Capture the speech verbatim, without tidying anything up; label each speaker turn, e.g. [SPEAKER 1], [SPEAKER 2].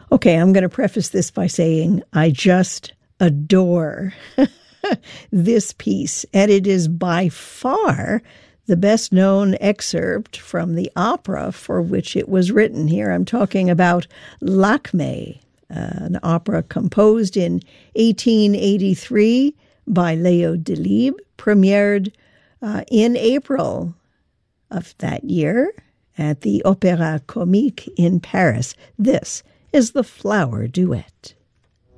[SPEAKER 1] Okay, I'm going to preface this by saying I just adore this piece, and it is by far the best-known excerpt from the opera for which it was written. Here I'm talking about Lakmé, uh, an opera composed in eighteen eighty-three by Leo Delibes, premiered uh, in April of that year at the Opéra Comique in Paris. This is the Flower Duet.